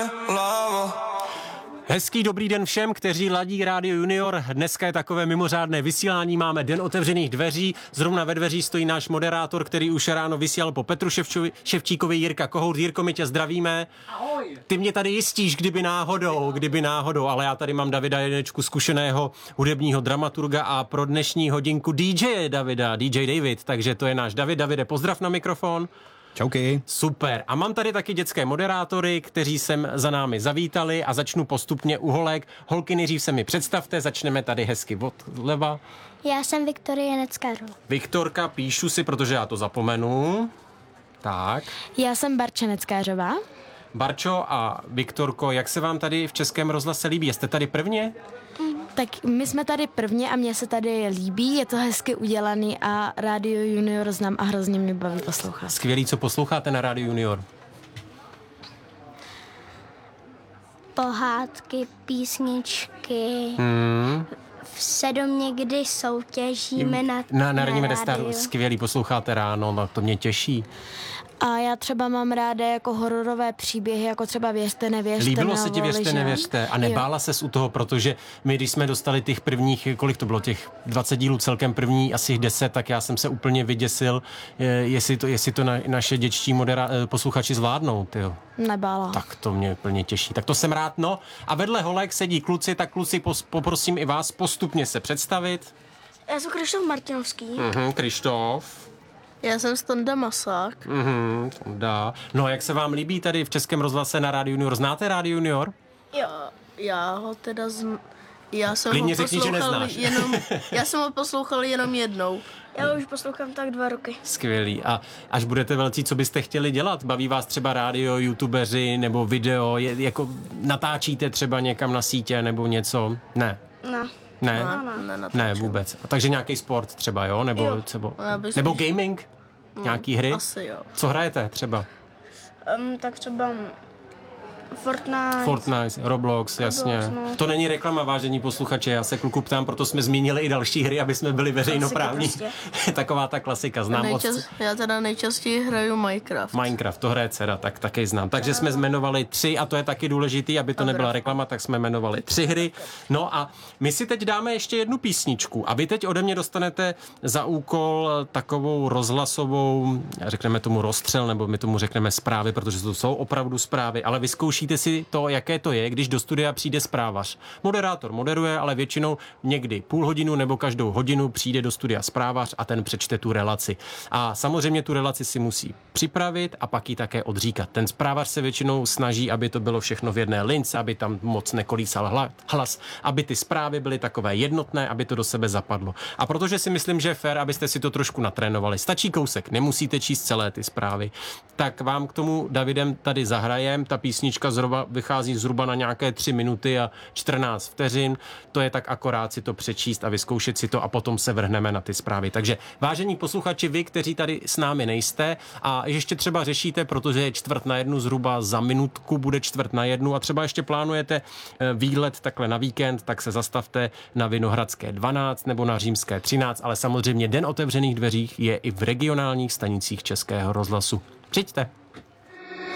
Hezký dobrý den všem, kteří ladí Rádio Junior. Dneska je takové mimořádné vysílání, máme den otevřených dveří. Zrovna ve dveří stojí náš moderátor, který už ráno vysílal po Petru Ševčíkovi, Jirka Kohout. Jirko, my tě zdravíme. Ahoj. Ty mě tady jistíš, kdyby náhodou, ale já tady mám Davida Jedečku, zkušeného hudebního dramaturga a pro dnešní hodinku DJ David, takže to je náš David. Davide, pozdrav na mikrofon. Čauky. Super. A mám tady taky dětské moderátory, kteří sem za námi zavítali a začnu postupně u holek. Holky, nejdřív se mi představte, začneme tady hezky odleva. Já jsem Viktorie Neckářová. Viktorka, píšu si, protože já to zapomenu. Tak. Já jsem Barča Neckářová. Barčo a Viktorko, jak se vám tady v Českém rozhlase líbí? Jste tady prvně? Tak my jsme tady prvně a mně se tady líbí, je to hezky udělaný a Rádio Junior znám a hrozně mě baví poslouchat. Skvělý, co posloucháte na Rádiu Junior? Pohádky, písničky. V 7 někdy soutěžíme na Radíme rádiu. Skvělý, posloucháte ráno, no to mě těší. A já třeba mám ráda jako hororové příběhy, jako třeba Věřte, nevěřte. Líbilo se ti Věřte, nevěřte a nebála ses u toho, protože my, když jsme dostali těch prvních, kolik to bylo, těch 20 dílů celkem první, asi 10, tak já jsem se úplně vyděsil, jestli to naše dětští posluchači zvládnou, tyjo. Nebála. Tak to mě úplně těší. Tak to jsem rád, no. A vedle holek sedí kluci, tak kluci poprosím i vás postupně se představit. Já jsem Krištof Martinovský. Krištof. Já jsem Standa Masák. Standa. No, jak se vám líbí tady v Českém rozhlase na Rádiu Junior? Znáte Rádio Junior? Já ho teda já jsem Klidně ho řekni, že neznáš. Já jsem ho poslouchal jenom jednou. Já už poslouchám tak 2 roky. Skvělý. A až budete velcí, co byste chtěli dělat? Baví vás třeba rádio, youtubeři nebo video? Jako natáčíte třeba někam na sítě nebo něco? Ne. Ne, vůbec. A takže nějaký sport třeba, jo? Nebo gaming? Nějaký hry? Asi jo. Co hrajete třeba? Tak třeba Fortnite, Roblox, jasně. no. To není reklama, vážení posluchači, já se kluku ptám, proto jsme zmínili i další hry, aby jsme byli veřejnoprávní. Taková ta klasika, znám Já teda nejčastěji hraju Minecraft, to hraje dcera, tak taky znám. Takže jsme jmenovali 3 a to je taky důležitý, aby to nebyla reklama, tak jsme jmenovali 3 hry. No a my si teď dáme ještě jednu písničku a vy teď ode mě dostanete za úkol takovou rozhlasovou, řekneme tomu rozstřel, nebo my tomu řekneme zprávy, protože to jsou opravdu zprávy, ale vyzkoušíte si to, jaké to je, když do studia přijde zprávař. Moderátor moderuje, ale většinou někdy půl hodinu nebo každou hodinu přijde do studia zprávař a ten přečte tu relaci. A samozřejmě tu relaci si musí připravit a pak ji také odříkat. Ten zprávař se většinou snaží, aby to bylo všechno v jedné lince, aby tam moc nekolísal hlas, aby ty zprávy byly takové jednotné, aby to do sebe zapadlo. A protože si myslím, že je fér, abyste si to trošku natrénovali. Stačí kousek, nemusíte číst celé ty zprávy. Tak vám k tomu Davidem tady zahrajem. Ta písnička vychází zhruba na nějaké 3 minuty a 14 vteřin. To je tak akorát si to přečíst a vyzkoušet si to a potom se vrhneme na ty zprávy. Takže vážení posluchači, vy, kteří tady s námi nejste a ještě třeba řešíte, protože je 12:45 zhruba za minutku bude 12:45 a třeba ještě plánujete výlet takhle na víkend, tak se zastavte na Vinohradské 12 nebo na Římské 13, ale samozřejmě den otevřených dveří je i v regionálních stanicích Českého rozhlasu. Přijďte.